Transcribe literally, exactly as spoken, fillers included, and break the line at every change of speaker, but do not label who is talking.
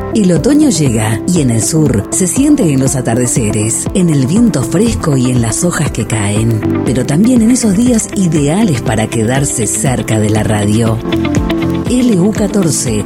El otoño llega y en el sur se siente en los atardeceres, en el viento fresco y en las hojas que caen, pero también en esos días ideales para quedarse cerca de la radio. L U catorce